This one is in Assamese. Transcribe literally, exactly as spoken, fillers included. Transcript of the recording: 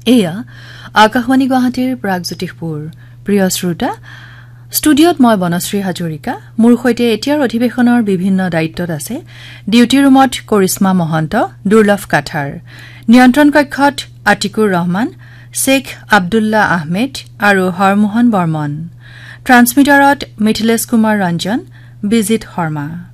এয়া আকাশবাণী গুৱাহাটীৰ প্ৰাগজ্যোতিষপুৰ প্ৰিয় শ্ৰোতা ষ্টুডিঅত মই বনশ্ৰী হাজৰিকা মোৰ সৈতে এতিয়াৰ অধিৱেশনৰ বিভিন্ন দায়িত্বত আছে ডিউটি ৰুমত কৰিশ্মা মহন্ত দুৰ্লভ কাঠাৰ নিয়ন্ত্ৰণ কক্ষত আতিকুৰ ৰহমান শেখ আব্দুল্লাহ আহমেদ আৰু হৰমোহন বৰ্মন ট্ৰান্সমিটাৰত মিথিলেশ কুমাৰ ৰঞ্জন বিজিত শৰ্মা